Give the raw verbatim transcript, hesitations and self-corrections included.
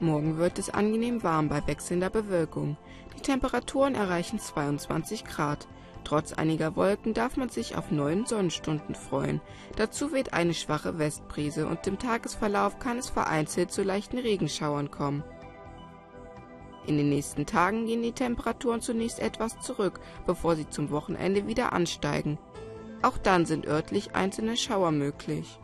Morgen wird es angenehm warm bei wechselnder Bewölkung. Die Temperaturen erreichen zweiundzwanzig Grad. Trotz einiger Wolken darf man sich auf neun Sonnenstunden freuen. Dazu weht eine schwache Westbrise und im Tagesverlauf kann es vereinzelt zu leichten Regenschauern kommen. In den nächsten Tagen gehen die Temperaturen zunächst etwas zurück, bevor sie zum Wochenende wieder ansteigen. Auch dann sind örtlich einzelne Schauer möglich.